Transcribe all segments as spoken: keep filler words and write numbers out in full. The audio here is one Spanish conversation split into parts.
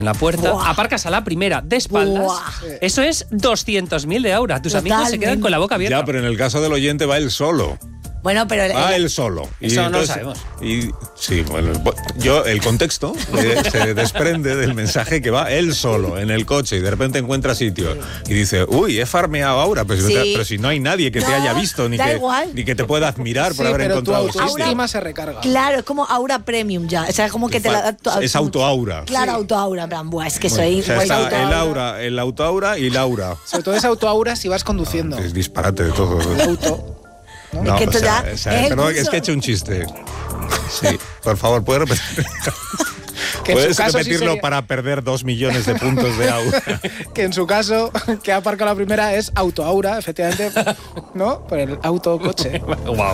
en la puerta, Buah. aparcas a la primera de espaldas. Buah. Eso es doscientos mil de Aura. Tus Totalmente. amigos se quedan con la boca abierta. Ya, pero en el caso del oyente va él solo. Bueno, pero... el- Va el- él solo. Y Eso no lo entonces- sabemos. Y, sí, bueno, yo, el contexto eh, se desprende del mensaje que va él solo en el coche y de repente encuentra sitio y dice, uy, he farmeado ahora, pero, si, Sí. no te- pero si no hay nadie que te No, haya visto ni da que, igual. ni que te pueda admirar por Sí, haber pero tu encontrado el sitio. autoestima se recarga. Claro, es como Aura Premium ya. O sea, es como que te la da... tu- Es autoaura. Claro, Sí. autoaura. En plan, buah, es que Bueno, soy... o sea, soy está autoaura. el aura, el autoaura y Laura. Sobre todo es autoaura si vas conduciendo. Es disparate de todo. El auto. No, Es que o esto sea, ya o sea, es el perdón, curso. es que he hecho un chiste. Sí, por favor, ¿puedes repetir? Que en ¿Puedes su caso sí repetirlo sería- para perder dos millones de puntos de aura? Que en su caso, que ha aparcado la primera es autoaura, efectivamente, ¿no? Por el autocoche. Wow.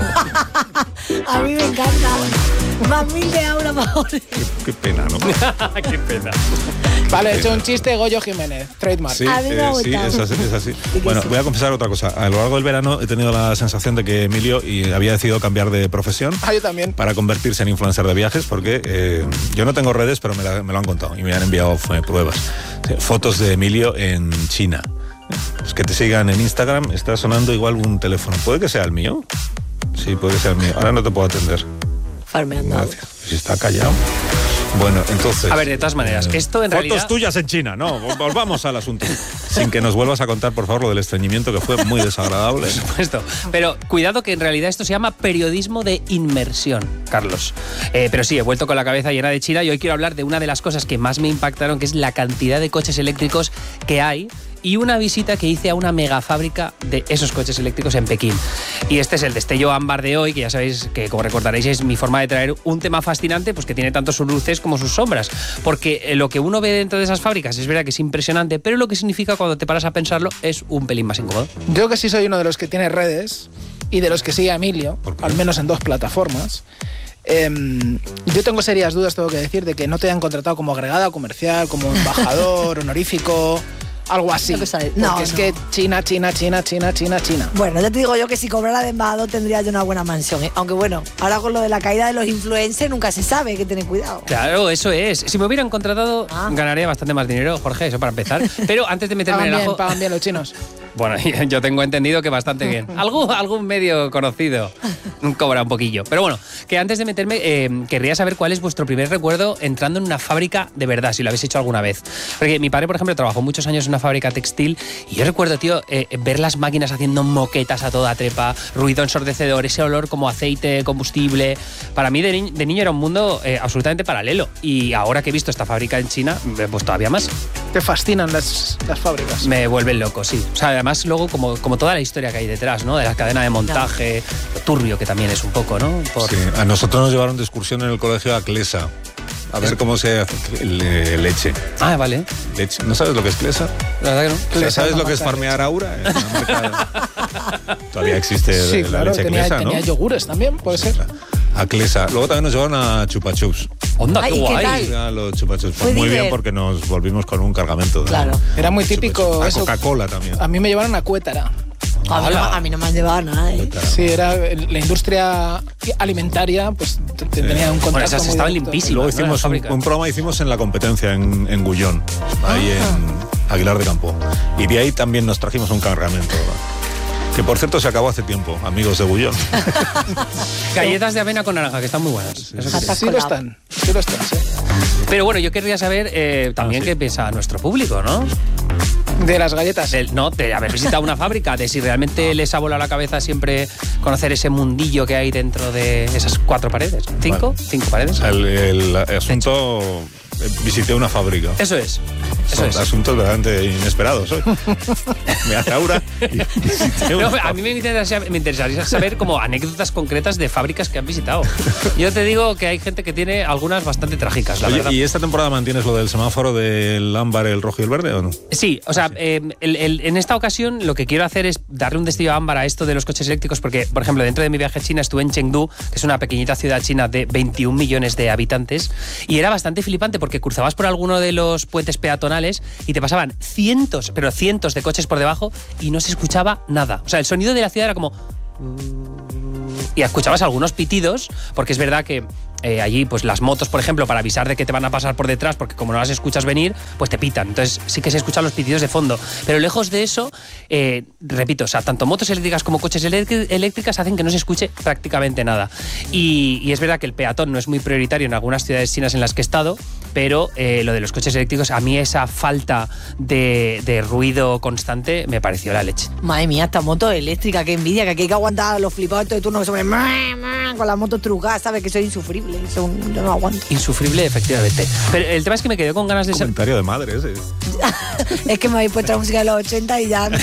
A mí me encanta. Más mil de Aura, por favor. Qué, qué pena, ¿no? Qué pena. Vale, he hecho un chiste, Goyo Jiménez, trademark. Sí, A mí me ha eh, sí, gustado. es así, es así. que Bueno, sí. voy a confesar otra cosa. A lo largo del verano he tenido la sensación de que Emilio y había decidido cambiar de profesión Ah, yo también. para convertirse en influencer de viajes porque eh, yo no tengo redes, pero me, la- me lo han contado y me han enviado eh, pruebas. Sí, fotos de Emilio en China. Es que te sigan en Instagram, está sonando igual un teléfono. ¿Puede que sea el mío? Sí, puede que sea el mío. Ahora no te puedo atender. Farmeando. Gracias. Si está callado. Bueno, entonces... A ver, de todas maneras, esto en Fotos realidad... tuyas en China, no, volvamos al asunto. Sin que nos vuelvas a contar, por favor, lo del estreñimiento, que fue muy desagradable. Por supuesto. Pero cuidado que en realidad esto se llama periodismo de inmersión, Carlos. Eh, pero sí, he vuelto con la cabeza llena de China y hoy quiero hablar de una de las cosas que más me impactaron, que es la cantidad de coches eléctricos que hay y una visita que hice a una megafábrica de esos coches eléctricos en Pekín. Y este es el destello ámbar de hoy, que ya sabéis que, como recordaréis, es mi forma de traer un tema fascinante, pues que tiene tanto sus luces como sus sombras. Porque eh, lo que uno ve dentro de esas fábricas es verdad que es impresionante, pero lo que significa cuando te paras a pensarlo es un pelín más incómodo. Yo que sí soy uno de los que tiene redes y de los que sigue a Emilio, ¿Por qué? al menos en dos plataformas. Eh, yo tengo serias dudas, tengo que decir, de que no te hayan contratado como agregada comercial, como embajador honorífico, algo así. Lo que sale. Porque No, es no. que China, China, China, China, China, China. Bueno, ya te digo yo que si cobrara de embajador tendría yo una buena mansión. ¿eh? Aunque bueno, ahora con lo de la caída de los influencers nunca se sabe, hay que tener cuidado. Claro, eso es. Si me hubieran contratado, Ah. ganaría bastante más dinero, Jorge, eso para empezar. Pero antes de meterme Pagan en el bien, ajo... pagan bien los chinos. Bueno, yo tengo entendido que bastante bien. Algún, algún medio conocido cobra un poquillo. Pero bueno, que antes de meterme, eh, querría saber cuál es vuestro primer recuerdo entrando en una fábrica de verdad, si lo habéis hecho alguna vez. Porque mi padre, por ejemplo, trabajó muchos años en una fábrica textil y yo recuerdo, tío, eh, ver las máquinas haciendo moquetas a toda trepa, ruido ensordecedor, ese olor como aceite, combustible. Para mí de, ni- de niño era un mundo eh, absolutamente paralelo. Y ahora que he visto esta fábrica en China, eh, pues todavía más. Te fascinan las, las fábricas. Me vuelven loco, sí. O sea, además luego como, como toda la historia que hay detrás, ¿no? De la cadena de montaje, lo turbio que también es un poco, ¿no? Por- Sí, a nosotros nos llevaron de excursión en el colegio a Clesa. A ver cómo se hace le- leche. Ah, vale. leche. ¿No sabes lo que es Clesa? La verdad que no. O sea, Clesa, ¿sabes no lo que es mata farmear aura? En una marca- Todavía existe Sí, la claro, leche tenía, Clesa, tenía ¿no? yogures también, puede ser. A Clesa. Luego también nos llevaron a Chupa Chups. Onda, Ay, qué ¿y qué guay. tal? A los Chupa Chups. Fue Muy bien diver- porque nos volvimos con un cargamento. de- Claro. Era muy Chupa típico Chups. A eso. Coca-Cola también. A mí me llevaron a Cuétara. A mí, no, Hola. a mí no me han llevado nada, ¿eh? Sí, era la industria alimentaria, pues t- t- tenía un contacto Bueno, esas muy estaban directo. limpísimas. Y luego ¿no? En la hicimos un, fábrica. un programa hicimos en la competencia en, en Gullón, ahí Ah. en Aguilar de Campo. Y de ahí también nos trajimos un cargamento. Que por cierto se acabó hace tiempo, amigos de Gullón. Galletas de avena con naranja, que están muy buenas. Eso sí. Sí lo están, sí lo están, sí. Pero bueno, yo querría saber eh, también Ah, sí. qué piensa nuestro público, ¿no? De las galletas. Del- no, de haber visitado una fábrica, de si realmente les ha volado la cabeza siempre conocer ese mundillo que hay dentro de esas cuatro paredes. ¿Cinco? Vale. Cinco paredes. El, el asunto, eh, visité una fábrica. Eso es. Eso Son es. asuntos verdaderamente inesperados hoy. Me hace aura y visité No, una a mí me interesaría, me interesaría saber como anécdotas concretas de fábricas que han visitado. Yo te digo que hay gente que tiene algunas bastante trágicas, la Oye, verdad. ¿y esta temporada mantienes lo del semáforo del ámbar, el rojo y el verde o no? Sí, o sea, eh, el- el- en esta ocasión lo que quiero hacer es darle un destello ámbar a esto de los coches eléctricos porque, por ejemplo, dentro de mi viaje a China estuve en Chengdu, que es una pequeñita ciudad china de veintiún millones de habitantes, y era bastante flipante porque cruzabas por alguno de los puentes peatonales y te pasaban cientos, pero cientos de coches por debajo y no se escuchaba nada. O sea, el sonido de la ciudad era como... Y escuchabas algunos pitidos, porque es verdad que eh, allí pues las motos, por ejemplo, para avisar de que te van a pasar por detrás, porque como no las escuchas venir, pues te pitan. Entonces sí que se escuchan los pitidos de fondo. Pero lejos de eso, eh, repito, o sea, tanto motos eléctricas como coches eléctricas hacen que no se escuche prácticamente nada. Y, y es verdad que el peatón no es muy prioritario en algunas ciudades chinas en las que he estado, pero eh, lo de los coches eléctricos, a mí esa falta de, de ruido constante me pareció la leche. Madre mía, esta moto eléctrica, qué envidia, que aquí hay que aguantar a los flipados de turno que se ponen con la moto trucada, ¿sabes? Que soy insufrible, eso yo no aguanto. Insufrible, efectivamente. Pero el tema es que me quedé con ganas de ser... Comentario de madre ese. Es que me habéis puesto la música de los ochenta y ya,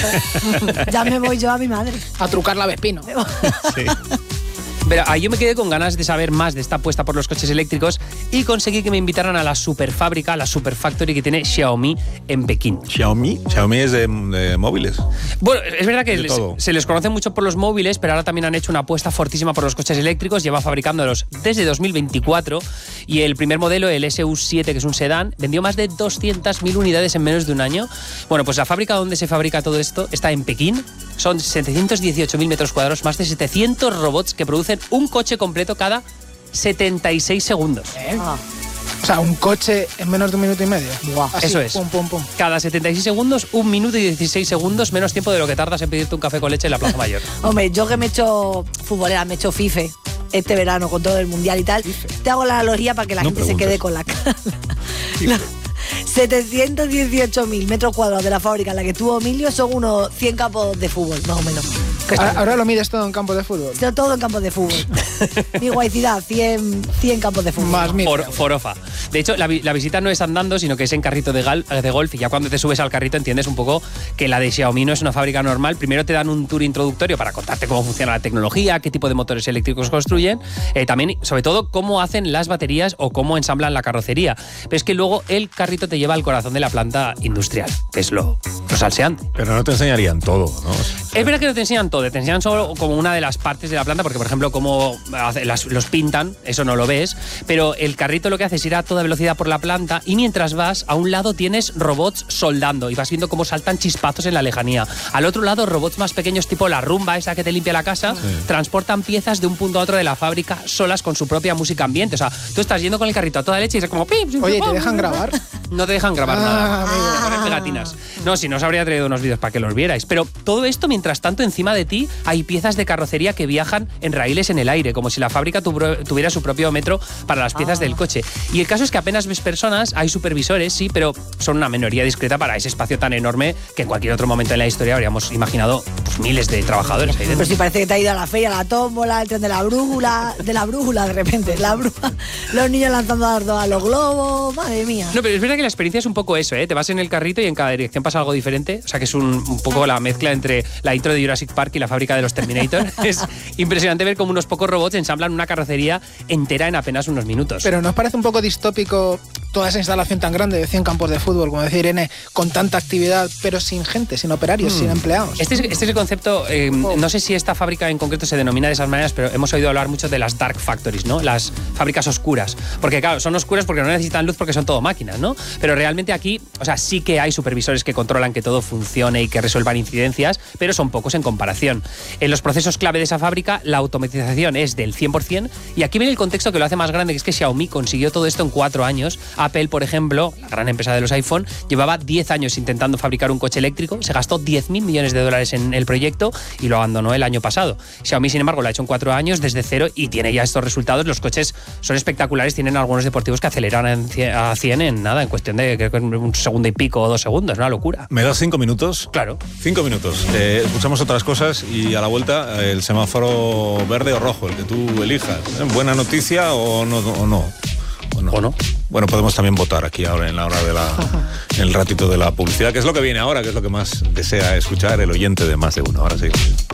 ya me voy yo a mi madre. A trucar la Vespino. Sí. Pero ahí yo me quedé con ganas de saber más de esta apuesta por los coches eléctricos y conseguí que me invitaran a la superfábrica, la Superfactory que tiene Xiaomi en Pekín. Xiaomi, Xiaomi es de, de móviles. Bueno, es verdad que De les, todo. se les conoce mucho por los móviles, pero ahora también han hecho una apuesta fortísima por los coches eléctricos. Lleva fabricándolos desde dos mil veinticuatro y el primer modelo, el S U siete, que es un sedán, vendió más de doscientas mil unidades en menos de un año. Bueno, pues la fábrica donde se fabrica todo esto está en Pekín. Son setecientos dieciocho mil metros cuadrados, más de setecientos robots que producen un coche completo cada setenta y seis segundos. ¿Eh? Ah. O sea, un coche en menos de un minuto y medio. Buah. Así, Eso es. Pum, pum, pum. Cada setenta y seis segundos, un minuto y dieciséis segundos, menos tiempo de lo que tardas en pedirte un café con leche en la Plaza Mayor. Hombre, yo que me he hecho futbolera, me he hecho FIFA este verano con todo el mundial y tal, te hago la analogía para que la No gente preguntes. se quede con la cara. No. setecientos dieciocho mil metros cuadrados de la fábrica en la que estuvo Emilio son unos cien campos de fútbol, más o menos. Que Ahora, está- ahora lo mides todo en campo de fútbol. Son todo en campos de fútbol. Mi guaycidad, cien, cien campos de fútbol. Más mil. For- forofa. De hecho, la, vi- la visita no es andando, sino que es en carrito de, gal- de golf, y ya cuando te subes al carrito entiendes un poco que la de Xiaomi no es una fábrica normal. Primero te dan un tour introductorio para contarte cómo funciona la tecnología, qué tipo de motores eléctricos construyen, eh, también, sobre todo, cómo hacen las baterías o cómo ensamblan la carrocería. Pero es que luego el carrito te lleva al corazón de la planta industrial, que es lo, lo salseante. Pero no te enseñarían todo, ¿no? Es verdad que no te enseñan todo, te enseñan solo como una de las partes de la planta, porque por ejemplo cómo hace- las- los pintan, eso no lo ves, pero el carrito lo que hace es ir a toda velocidad por la planta y mientras vas, a un lado tienes robots soldando y vas viendo cómo saltan chispazos en la lejanía. Al otro lado, robots más pequeños tipo la Rumba, esa que te limpia la casa, transportan piezas de un punto a otro de la fábrica solas con su propia música ambiente. O sea, tú estás yendo con el carrito a toda leche y es como... pim, pim, Oye, pim, ¿te dejan pim, grabar? No te dejan grabar Ah, nada. amigo. Te ponen pegatinas. No, si no os habría traído unos vídeos para que los vierais. Pero todo esto, mientras tanto, encima de ti hay piezas de carrocería que viajan en raíles en el aire, como si la fábrica tu- tuviera su propio metro para las piezas del coche. Y el caso es que apenas ves personas, hay supervisores, sí, pero son una minoría discreta para ese espacio tan enorme que en cualquier otro momento en la historia habríamos imaginado pues, miles de trabajadores ahí dentro. Pero si parece que te ha ido a la feria, la tómbola, el tren de la brújula, de la brújula de repente, la brújula, los niños lanzando dardos a los globos, madre mía. No, pero es verdad que la experiencia es un poco eso, ¿eh? Te vas en el carrito y en cada dirección pasa algo diferente. O sea, que es un, un poco la mezcla entre la intro de Jurassic Park y la fábrica de los Terminator. Es impresionante ver cómo unos pocos robots ensamblan una carrocería entera en apenas unos minutos. Pero ¿no os parece un poco distópico toda esa instalación tan grande de cien campos de fútbol, como decía Irene, con tanta actividad, pero sin gente, sin operarios, sin empleados? Este es, este es el concepto, eh, no sé si esta fábrica en concreto se denomina de esas maneras, pero hemos oído hablar mucho de las dark factories, ¿no? Las fábricas oscuras. Porque claro, son oscuras porque no necesitan luz porque son todo máquinas, ¿no? Pero realmente aquí, o sea, sí que hay supervisores que controlan que todo funcione y que resuelvan incidencias, pero son pocos en comparación. En los procesos clave de esa fábrica, la automatización es del cien por ciento, y aquí viene el contexto que lo hace más grande, que es que Xiaomi consiguió todo esto en cuatro años. Apple, por ejemplo, la gran empresa de los iPhone, llevaba diez años intentando fabricar un coche eléctrico, se gastó diez mil millones de dólares en el proyecto y lo abandonó el año pasado. Xiaomi, sin embargo, lo ha hecho en cuatro años desde cero y tiene ya estos resultados. Los coches son espectaculares, tienen algunos deportivos que aceleran a cien en nada, en cuestión de creo que un segundo y pico o dos segundos, una locura. ¿Me das cinco minutos? Claro. Cinco minutos. Eh, escuchamos otras cosas y a la vuelta eh, el semáforo verde o rojo, el que tú elijas. ¿Eh? ¿Buena noticia o no? O no. ¿O no? ¿O no? Bueno, podemos también votar aquí ahora en la hora de la, en el ratito de la publicidad, que es lo que viene ahora, que es lo que más desea escuchar el oyente de Más de Uno. Ahora sí.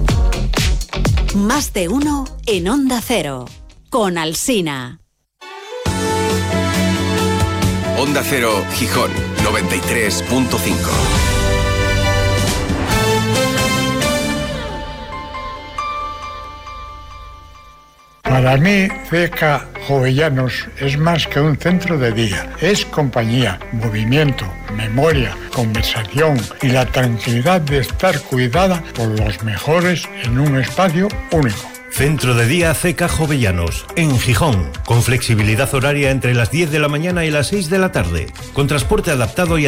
Más de Uno en Onda Cero, con Alsina. Onda Cero, Gijón, noventa y tres punto cinco. Para mí, C K Jovellanos es más que un centro de día. Es compañía, movimiento, memoria, conversación y la tranquilidad de estar cuidada por los mejores en un espacio único. Centro de Día C K Jovellanos, en Gijón, con flexibilidad horaria entre las diez de la mañana y las seis de la tarde, con transporte adaptado y